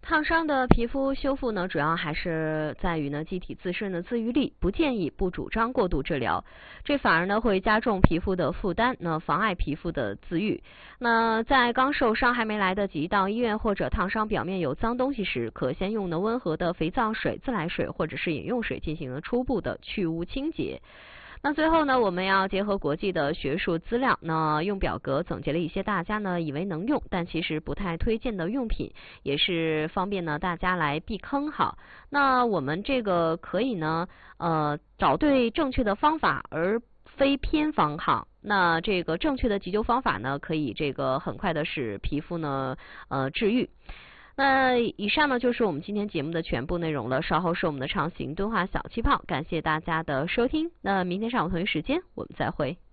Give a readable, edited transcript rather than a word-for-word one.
烫伤的皮肤修复呢，主要还是在于呢机体自身的自愈力，不主张过度治疗，这反而呢会加重皮肤的负担，妨碍皮肤的自愈。那在刚受伤还没来得及到医院或者烫伤表面有脏东西时，可先用呢温和的肥皂水、自来水或者是饮用水进行了初步的去污清洁。那最后呢，我们要结合国际的学术资料，那用表格总结了一些大家呢以为能用，但其实不太推荐的用品，也是方便呢大家来避坑好。那我们这个可以呢找对正确的方法，而非偏方哈。那这个正确的急救方法呢，可以这个很快的使皮肤呢治愈。那以上呢就是我们今天节目的全部内容了，稍后是我们的长形敦化小气泡，感谢大家的收听。那明天上午同一时间我们再会。